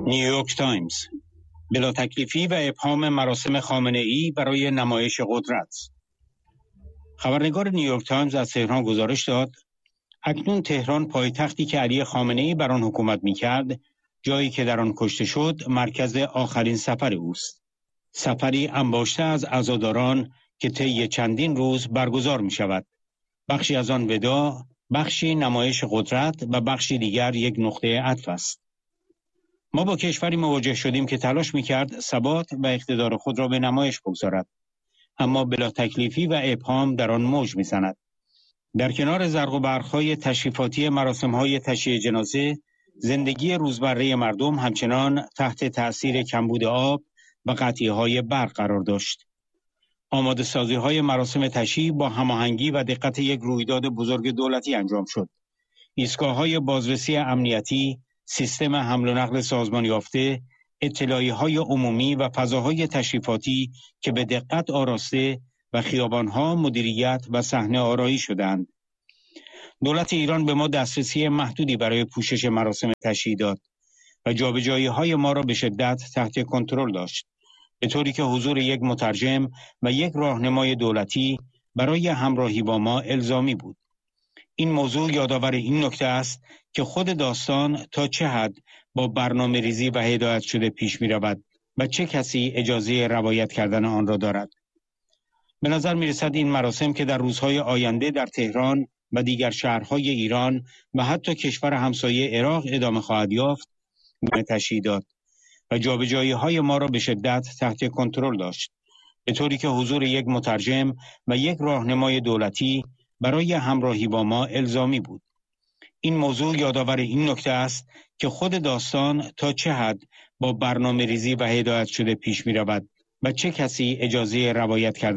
نیویورک تایمز: بلا تکلیفی و ابهام مراسم خامنه‌ای برای نمایش قدرت. خبرنگار نیویورک تایمز از تهران گزارش داد اکنون تهران، پایتختی که علی خامنه‌ای بر آن حکومت می‌کرد، جایی که در آن کشته شد، مرکز آخرین سفر اوست. سفری انباشته از عزاداران که طی چندین روز برگزار می‌شود. بخشی از آن وداع، بخشی نمایش قدرت و بخشی دیگر یک نقطه عطف است. ما با کشوری مواجه شدیم که تلاش می‌کرد ثبات و اقتدار خود را به نمایش بگذارد، اما بلا تکلیفی و ابهام در آن موج می‌زند. در کنار زرق و برق‌های تشریفاتی مراسم‌های تشییع جنازه، زندگی روزمره مردم همچنان تحت تأثیر کمبود آب و قطعی‌های برق قرار داشت. آماده سازی‌های مراسم تشییع با هماهنگی و دقت یک رویداد بزرگ دولتی انجام شد. ایستگاه‌های بازرسی امنیتی، سیستم حمل و نقل سازمان یافته، اطلاعیه‌های عمومی و فضاهای تشریفاتی که به دقت آراسته و خیابان‌ها مدیریت و صحنه آرایی شدند. دولت ایران به ما دسترسی محدودی برای پوشش مراسم تشییع داد و جابجایی‌های ما را به شدت تحت کنترل داشت، به طوری که حضور یک مترجم و یک راهنمای دولتی برای همراهی با ما الزامی بود. این موضوع یادآور این نکته است که خود داستان تا چه حد با برنامه ریزی و هدایت شده پیش می رود و چه کسی اجازه روایت کردن آن را دارد. به نظر می رسد این مراسم که در روزهای آینده در تهران و دیگر شهرهای ایران و حتی کشور همسایه عراق ادامه خواهد یافت، تشییع داد و جابجایی‌های ما را به شدت تحت کنترل داشت، به طوری که حضور یک مترجم و یک راهنمای دولتی برای همراهی با ما الزامی بود. این موضوع یادآور این نکته است که خود داستان تا چه حد با برنامه ریزی و هدایت شده پیش می رود و چه کسی اجازه روایت کردن